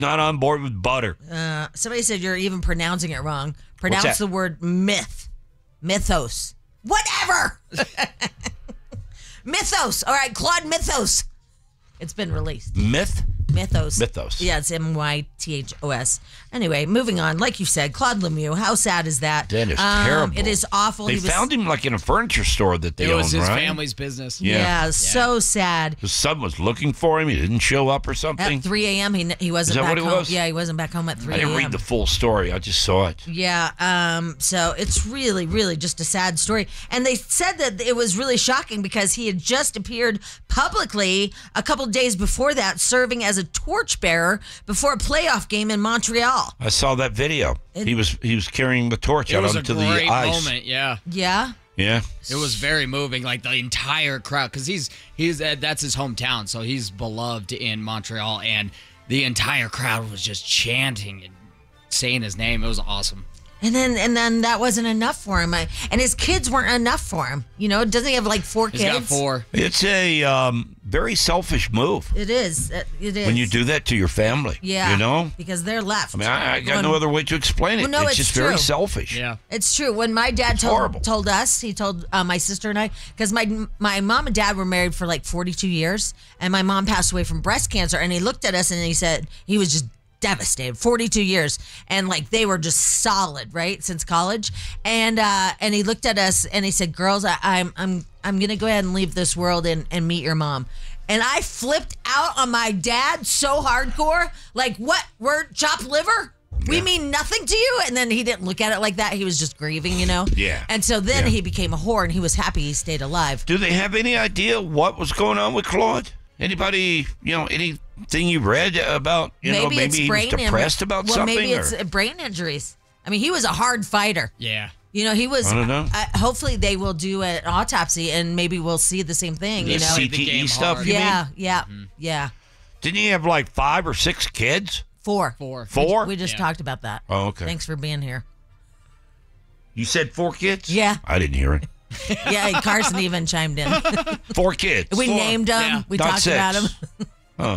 not on board with butter. Somebody said you're even pronouncing it wrong. Pronounce that? the word myth. Mythos. Whatever. Mythos. All right, Claude Mythos. It's been released. Mythos. Mythos. Yeah, it's Mythos. Anyway, moving on. Like you said, Claude Lemieux. How sad is that? That is terrible. It is awful. They found him like in a furniture store that they It owned, was his right? family's business. Yeah, so sad. His son was looking for him. He didn't show up or something. At 3 a.m., he wasn't Is that back what it home. was? Yeah, he wasn't back home at 3 I a.m. didn't read the full story. I just saw it. Yeah, so it's really, really just a sad story. And they said that it was really shocking because he had just appeared publicly a couple days before that, serving as a torchbearer before a playoff game in Montreal. I saw that video. He was carrying the torch It out was a onto the great ice. moment, yeah. Yeah? Yeah. It was very moving, like the entire crowd, because he's that's his hometown, so he's beloved in Montreal, and the entire crowd was just chanting and saying his name. It was awesome. And then that wasn't enough for him. And his kids weren't enough for him. You know, doesn't he have like 4 kids? He's got 4. It's a very selfish move It is. It is. when you do that to your family. Yeah. You know? Because they're left. I mean, I got no other way to explain it. Well, no, it's just it's very true. selfish. Yeah. It's true. When my dad told us, he told my sister and I, because my mom and dad were married for like 42 years, and my mom passed away from breast cancer, and he looked at us and he said he was just devastated. 42 years, and like they were just solid, right, since college, and he looked at us and he said, "Girls, I'm gonna go ahead and leave this world and meet your mom." And I flipped out on my dad so hardcore, like, what? We're chopped liver? We mean nothing to you? And then he didn't look at it like that. He was just grieving, you know? Yeah. And so then Yeah. he became a whore, and he was happy he stayed alive. Do they have any idea what was going on with Claude? Anybody, anything you read about, maybe he was depressed about something? Maybe it's brain injuries. I mean, he was a hard fighter. Yeah. You know, he was. I don't know. Hopefully, they will do an autopsy, and maybe we'll see the same thing. The You know? CTE stuff, hard. you mean? Yeah. Didn't he have like 5 or 6 kids? 4. 4? We just Yeah. talked about that. Oh, okay. Thanks for being here. You said 4 kids? Yeah. I didn't hear it. Yeah, Carson even chimed in. 4 kids. We named them. Yeah. We Not talked 6. about them. Huh.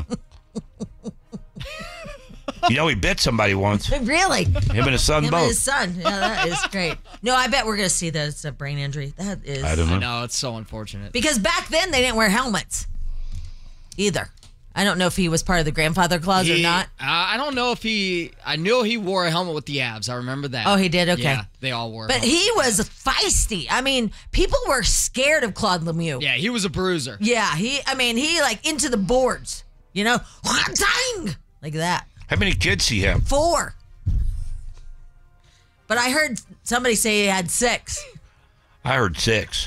He bit somebody once. Really? Him and his son Him both. and his son. Yeah, that is great. No, I bet we're going to see that it's a brain injury. That is. I don't know. No, it's so unfortunate. Because back then, they didn't wear helmets either. I don't know if he was part of the grandfather clause or not. I don't know if I knew he wore a helmet with the abs. I remember that. Oh, he did? Okay. Yeah, they all wore But helmets. he was feisty. I mean, people were scared of Claude Lemieux. Yeah, he was a bruiser. Yeah, he like into the boards, you know, dang, like that. How many kids he have? 4. But I heard somebody say he had 6. I heard 6.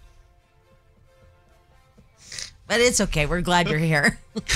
But it's okay. We're glad you're here.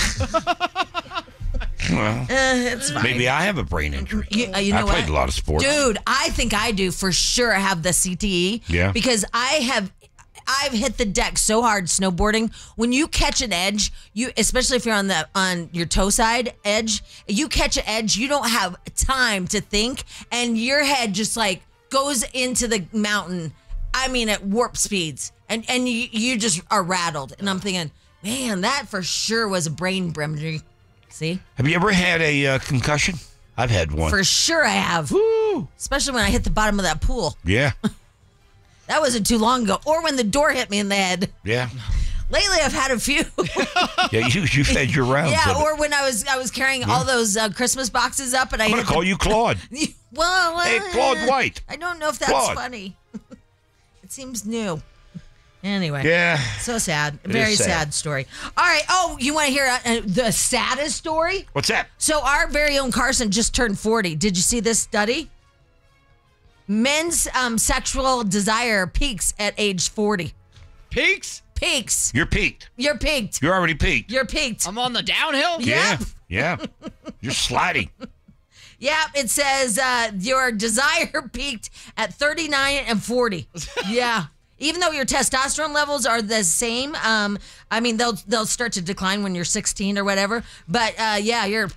Well, It's fine. maybe I have a brain injury. You know I what? played a lot of sports. Dude, I think I do for sure have the CTE. Yeah. Because I've hit the deck so hard snowboarding. When you catch an edge, especially if you're on your toe side edge, you catch an edge, you don't have time to think, and your head just like goes into the mountain. I mean, at warp speeds, and you just are rattled. And I'm thinking, man, that for sure was a brain injury. See? Have you ever had a concussion? I've had one. For sure I have. Woo! Especially when I hit the bottom of that pool. Yeah. That wasn't too long ago. Or when the door hit me in the head. Yeah. Lately, I've had a few. Yeah, you've had your rounds. Yeah, of it. or when I was carrying all those Christmas boxes up, and I'm going to call you Claude. Well, Hey, Claude White. I don't know if that's Claude. funny. It seems new. Anyway. Yeah. So sad. It Very is sad. sad story. All right. Oh, you want to hear the saddest story? What's that? So our very own Carson just turned 40. Did you see this study? Men's sexual desire peaks at age 40. Peaks? Peaks. You're peaked. You're peaked. You're already peaked. You're peaked. I'm on the downhill? Yeah. Yeah. You're sliding. Yeah, it says your desire peaked at 39 and 40. Yeah. Even though your testosterone levels are the same, I mean, they'll start to decline when you're 16 or whatever. But yeah, you're.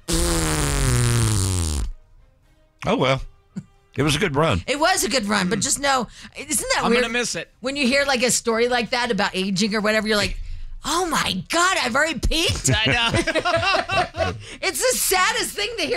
Oh, well. It was a good run. It was a good run, but just know, isn't that I'm weird? going to miss it. When you hear like a story like that about aging or whatever, you're like, Oh my God, I've already peaked. I know. It's the saddest thing to hear.